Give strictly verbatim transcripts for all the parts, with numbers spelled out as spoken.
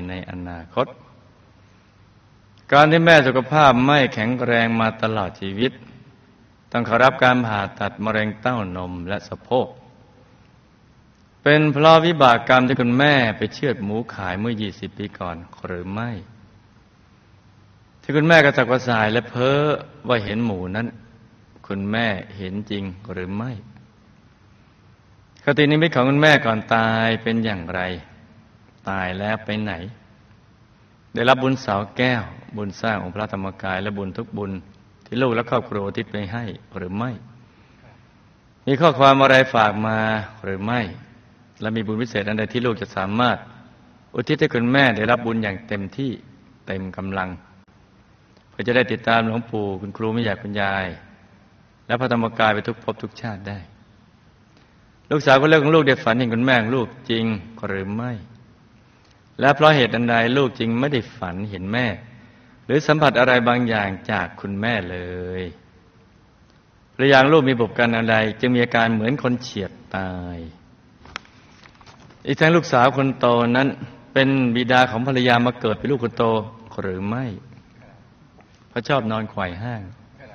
ในอนาคตการที่แม่สุขภาพไม่แข็งแรงมาตลอดชีวิตต้องเข้ารับการผ่าตัดมะเร็งเต้านมและสะโพกเป็นเพราะวิบากกรรมที่คุณแม่ไปเชือดหมูขายเมื่อยี่สิบปีก่อนหรือไม่ที่คุณแม่กระสับกระส่ายและเพ้อว่าเห็นหมูนั้นคุณแม่เห็นจริงหรือไม่คตินิมิตของคุณแม่ก่อนตายเป็นอย่างไรตายแล้วไปไหนได้รับบุญเสาแก้วบุญสร้างองค์พระธรรมกายและบุญทุกบุญที่ลูกและครอบครัวที่ไปให้หรือไม่มีข้อความอะไรฝากมาหรือไม่และมีบุญพิเศษอันใดที่ลูกจะสามารถอุทิศให้คุณแม่ได้รับบุญอย่างเต็มที่เต็มกำลังเพื่อจะได้ติดตามหลวงปู่คุณครูแม่ยายคุณยายและพระธรรมกายไปทุกภพทุกชาติได้ลูกสาวคนเล็กของลูกได้ฝันเห็นคุณแม่ของลูกจริงหรือไม่และเพราะเหตุอันใดลูกจึงไม่ได้ฝันเห็นแม่หรือสัมผัสอะไรบางอย่างจากคุณแม่เลยหรืออย่างลูกมีบุพการอะไรจึงมีอาการเหมือนคนเฉียดตายอีกทั้งลูกสาวคนโตนั้นเป็นบิดาของภรรยามาเกิดเป็นลูกคนโตหรือไม่เพราะชอบนอนไขว่ห้าง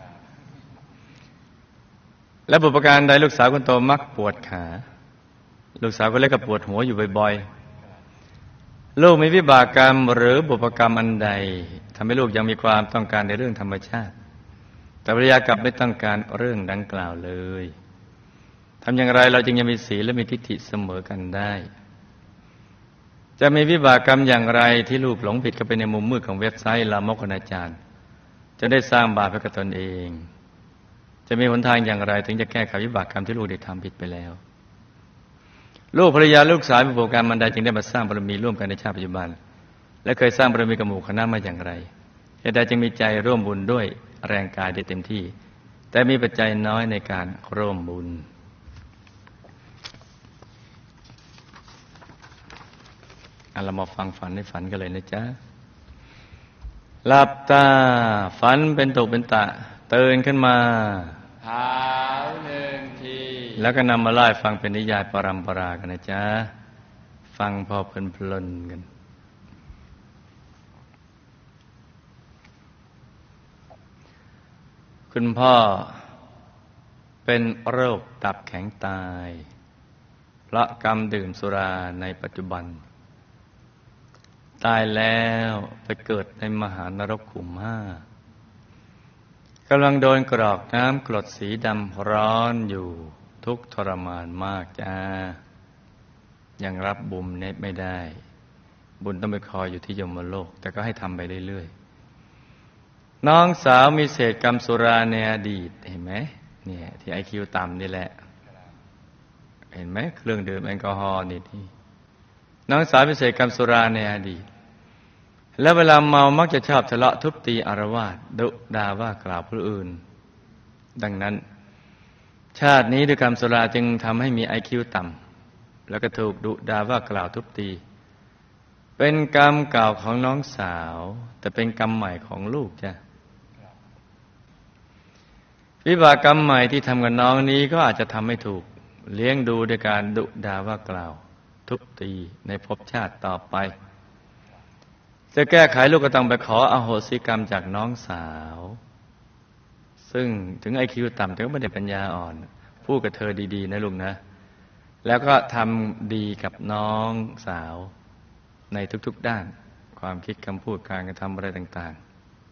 และบุพการใดลูกสาวคนโตมักปวดขาลูกสาวคนเล็กก็ปวดหัวอยู่บ่อยๆลูกมีวิบากกรรมหรือบุพกรรมอันใดทำให้ลูกยังมีความต้องการในเรื่องธรรมชาติแต่ภรรยากลับไม่ต้องการเรื่องดังกล่าวเลยทำอย่างไรเราจึงยังมีศีลและมีทิฏฐิเสมอกันได้จะมีวิบากกรรมอย่างไรที่ลูกหลงผิดเข้าไปในมุมมืดของเว็บไซต์ลามกอนาจารจะได้สร้างบาปให้กับตนเองจะมีหนทางอย่างไรถึงจะแก้ไขวิบากกรรมที่ลูกได้ทำผิดไปแล้วลูกภรรยาลูกสาวมีบุพการมันใดจึงได้มาสร้างบารมีร่วมกันในชาติปัจจุบันและเคยสร้างบารมีกับหมู่คณะมาอย่างไรเหตุใดจึงมีใจร่วมบุญด้วยแรงกายได้เต็มที่แต่มีปัจจัยน้อยในการร่วมบุญเรามาฟังฝันในฝันกันเลยนะจ๊ะหลับตาฝันเป็นตุเป็นตะตื่นขึ้นมาเท้าหนึ่งทีแล้วก็นำมาไล่ฟังเป็นนิยายปรัมปรากันนะจ๊ะฟังพอเพลินๆกันคุณพ่อเป็นโรคตับแข็งตายเพราะกรรมดื่มสุราในปัจจุบันตายแล้วไปเกิดในมหานรกขุมห้ากำลังโดนกรอกน้ำกรดสีดำร้อนอยู่ทุกทรมานมากจ้ายังรับบุญเน็ตไม่ได้บุญต้องไปคอยอยู่ที่ยมโลกแต่ก็ให้ทำไปเรื่อยๆน้องสาวมีเศษกรรมสุราในอดีตเห็นไหมเนี่ยที่ไอคิวต่ำนี่แหละเห็นไหมเครื่องดื่มแอลกอฮอล์นี่ที่น้องสาวมีเศษกรรมสุราในอดีตแล้วเวลาเมามักจะชอบทะเลาะทุบตีอาละวาดดุด่าว่ากล่าวผู้อื่นดังนั้นชาตินี้ด้วยกรรมสุราจึงทำให้มี ไอ คิว ต่ำแล้วก็ถูกดุด่าว่ากล่าวทุบตีเป็นกรรมเก่าของน้องสาวแต่เป็นกรรมใหม่ของลูกจ้ะวิบากกรรมใหม่ที่ทำกับน้องนี้ก็อาจจะทำให้ถูกเลี้ยงดูด้วยการดุด่าว่ากล่าวทุบตีในภพชาติต่อไปจะแก้ไขลูกก็ต้องไปขออโหสิกรรมจากน้องสาวซึ่งถึง ไอ คิว ต่ำแต่ก็ไม่ได้ปัญญาอ่อนพูดกับเธอดีๆนะลูกนะแล้วก็ทำดีกับน้องสาวในทุกๆด้านความคิดคำพูดการกระทำอะไรต่าง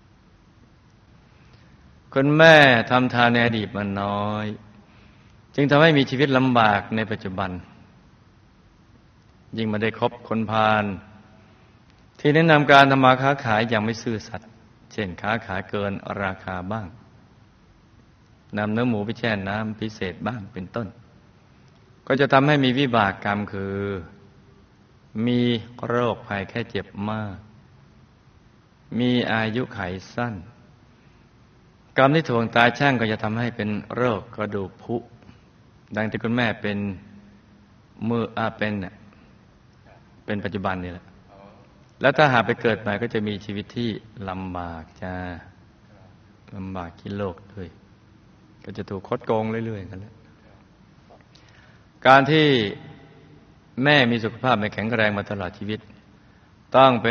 ๆคุณแม่ทำทานในอดีตมาน้อยจึงทำให้มีชีวิตลำบากในปัจจุบันยิ่งมาได้คบคนพาลที่แนะนำการทำมาค้าขายอย่างไม่ซื่อสัตย์เช่นค้าขายเกินราคาบ้างนำเนื้อหมูไปแช่น้ำพิเศษบ้างเป็นต้นก็จะทำให้มีวิบากกรรมคือมีโรคภัยแค่เจ็บมากมีอายุขัยสั้นกรรมที่ถ่วงตาช่างก็จะทำให้เป็นโรคกระดูกผุดังที่คุณแม่เป็นมืออาเป็นเนี่ยเป็นปัจจุบันนี่แหละแล้วถ้าหากไปเกิดใหม่ก็จะมีชีวิตที่ลำบากจ้าลำบากกินโลกด้วยก็จะถูกคดโกงเรื่อยๆกันแล้วการที่แม่มีสุขภาพไม่แข็งแรงมาตลอดชีวิตต้องเป็น